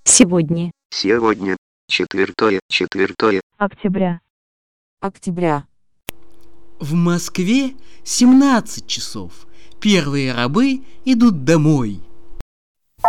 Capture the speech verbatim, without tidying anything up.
Сегодня. Сегодня. Четвертое. Четвертое. Октября. Октября. В Москве семнадцать часов. Первые рабы идут домой.